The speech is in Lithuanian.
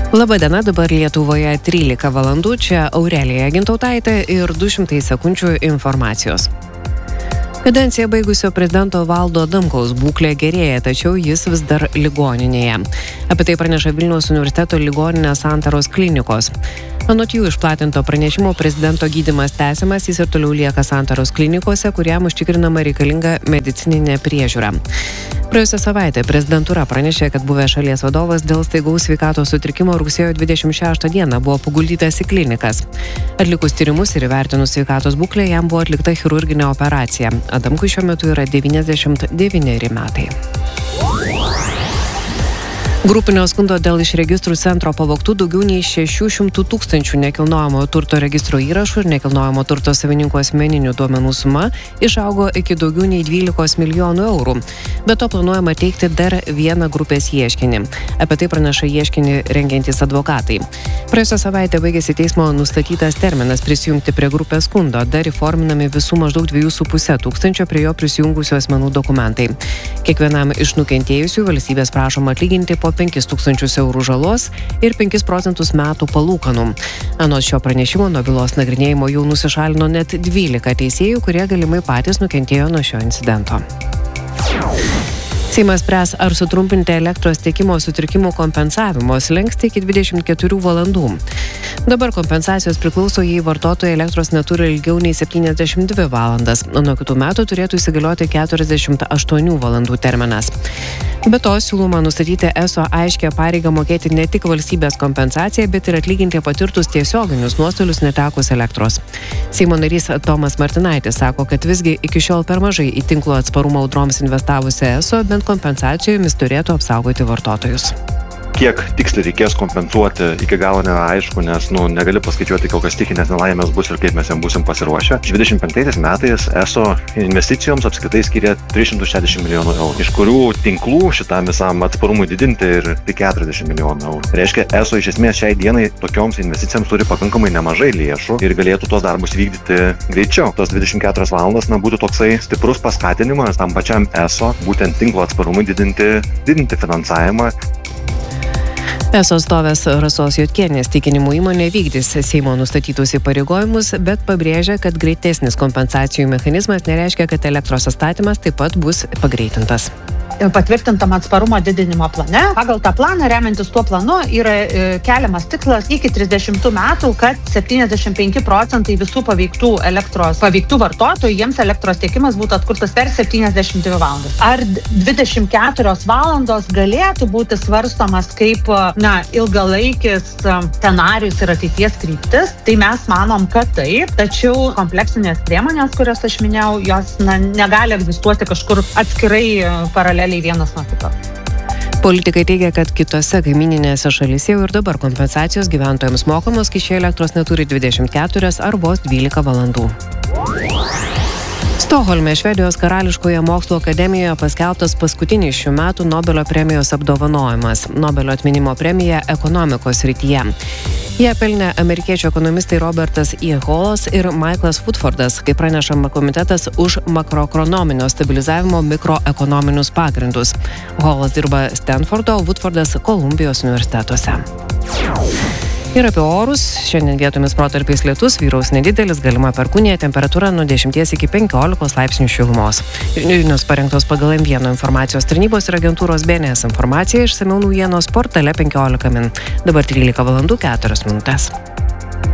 Labadiena, dabar Lietuvoje 13 valandų, čia Aurelija Gintautaitė ir 200 sekundžių informacijos. Kadenciją baigusio prezidento Valdo Adamkaus būklė gerėja, tačiau jis vis dar ligoninėje. Apie tai praneša Vilniaus universiteto ligoninės Santaros klinikos. Anot jų išplatinto pranešimo prezidento gydymas tęsiamas, jis ir toliau lieka Santaros klinikose, kuriam užtikrinama reikalinga medicininė priežiūra. Praėjusią savaitę prezidentūra pranešė, kad buvęs šalies vadovas dėl staigaus sveikatos sutrikimo rugsėjo 26 dieną buvo paguldytas į klinikas. Atlikus tyrimus ir įvertinus sveikatos būklę, jam buvo atlikta chirurginė operacija. Adamkui šiuo metu yra 99 metai. Grupinio skundo dėl iš registrų centro pavogtų daugiau nei 600 000 nekilnojamojo turto registro įrašų ir nekilnojamo turto savininkų asmeninių duomenų suma išaugo iki daugiau nei 12 milijonų eurų. Be to planuojama teikti dar vieną grupės ieškinį. Apie tai praneša ieškinį rengiantys advokatai. Praėjusią savaitę baigėsi teismo nustatytas terminas prisijungti prie grupės skundo. Dar įforminami visų maždaug 2,5 tūkstančio prie jo prisijungusių asmenų dokumentai. Kiekvienam iš nukentėjusių valstybės prašoma atlyginti po 5 000 eurų žalos ir 5% metų palūkanų. Anot šio pranešimo nuo bylos nagrinėjimo jau nusišalino net 12 teisėjų, kurie galimai patys nukentėjo nuo šio incidento. Seimas spręs, ar sutrumpinti elektros tiekimo sutrikimų kompensavimo slenkstį iki 24 valandų. Dabar kompensacijos priklauso, jei vartotojai elektros neturi ilgiau nei 72 valandas, o nuo kitų metų turėtų įsigalioti 48 valandų terminas. Be to, siūloma nustatyti ESO aiškią pareigą mokėti ne tik valstybės kompensaciją, bet ir atlyginti patirtus tiesioginius nuostolius netekus elektros. Seimo narys Tomas Martinaitis sako, kad visgi iki šiol per mažai į tinklo atsparumą audroms investavusi ESO bent kompensacijomis turėtų apsaugoti vartotojus. Kiek tiksliai reikės kompensuoti, iki galo nėra aišku, nes negali paskaičiuoti, kokios stichinės nelaimės bus ir kaip mes jam būsim pasiruošę. 25 metais ESO investicijoms apskritai skiria 360 milijonų eurų, iš kurių tinklų šitam visam atsparumui didinti ir tik 40 milijonų eurų. Reiškia, ESO iš esmės šiai dienai tokioms investicijoms turi pakankamai nemažai lėšų ir galėtų tuos darbus vykdyti greičiau. Tos 24 valandas būtų toksai stiprus paskatinimas tam pačiam ESO, būtent tinklo atsparumui didinti finansavimą. ESO atstovės Rasos Jotkienės tikinimu įmonė vykdys Seimo nustatytus įpareigojimus, bet pabrėžia, kad greitesnis kompensacijų mechanizmas nereiškia, kad elektros atstatymas taip pat bus pagreitintas. Patvirtintam atsparumo didinimo plane. Pagal tą planą, remiantis tuo planu, yra keliamas tikslas iki 30 metų, kad 75% visų paveiktų vartotojų, jiems elektros tiekimas būtų atkurtas per 72 valandas. Ar 24 valandos galėtų būti svarstomas kaip ilgalaikis scenarijus ir ateities kryptis? Tai mes manom, kad taip, tačiau kompleksinės priemonės, kurias aš minėjau, jos negali egzistuoti kažkur atskirai paraleliai vienas nuo kito. Politikai teigia, kad kitose kaimyninėse šalyse jau ir dabar kompensacijos gyventojams mokamos, kai šie elektros neturi 24 ar vos 12 valandų. Stokholme, Švedijos karališkoje mokslo akademijoje paskelbtas paskutinis šių metų Nobelio premijos apdovanojimas. Nobelio atminimo premija ekonomikos srityje. Ją pelnė amerikiečių ekonomistai Robertas E. Hallas ir Michaelas Woodfordas, kaip pranešama komitetas už makroekonominio stabilizavimo mikroekonominius pagrindus. Hallas dirba Stanfordo, Woodfordas Kolumbijos universitetuose. Ir apie orus. Šiandien vietomis protarpiais lietus, vyraus nedidelis, galima perkūnija, temperatūra nuo 10 iki 15 laipsnių šilumos. Žinios parengtos pagal M1 informacijos tarnybos ir agentūros BNS informacija, išsamiau naujienos portale 15 min. Dabar 13 valandų 4 minutės.